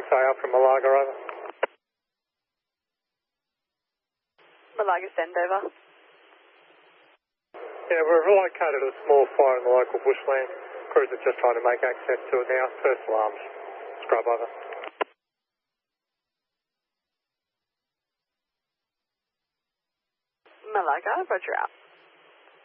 SAR from Malaga, over. Malaga, send over. Yeah, we've located a small fire in the local bushland. Crews are just trying to make access to it now. First alarms. Scrub, over. Malaga, roger out.